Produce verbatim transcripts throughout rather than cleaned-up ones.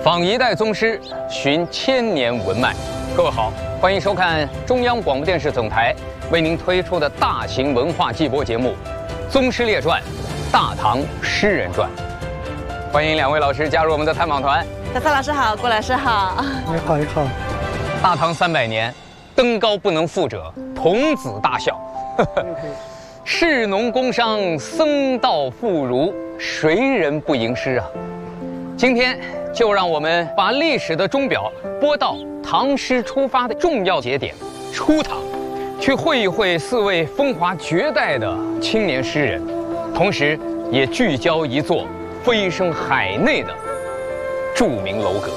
访一代宗师，寻千年文脉。各位好，欢迎收看中央广播电视总台为您推出的大型文化季播节目《宗师列传·大唐诗人传》。欢迎两位老师加入我们的探访团。 小蔡老师好，郭老师好。 你好，你好。 大唐三百年，登高不能复者，童子大笑。士农工商，僧道妇孺，谁人不吟诗啊？今天就让我们把历史的钟表拨到唐诗出发的重要节点——初唐，去会一会四位风华绝代的青年诗人，同时也聚焦一座飞升海内的著名楼阁。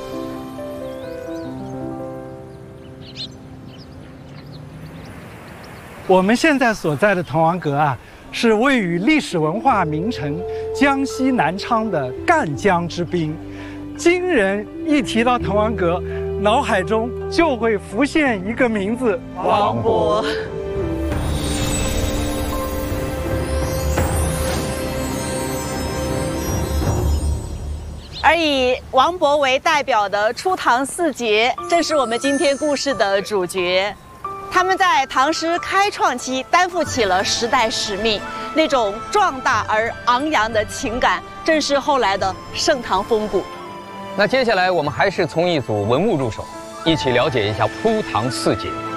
我们现在所在的滕王阁啊，是位于历史文化名城江西南昌的赣江之滨。今人一提到滕王阁，脑海中就会浮现一个名字：王勃。 而以王勃为代表的初唐四杰，正是我们今天故事的主角。他们在唐诗开创期担负起了时代使命，那种壮大而昂扬的情感，正是后来的盛唐风骨。 那接下来我们还是从一组文物入手，一起了解一下初唐四杰。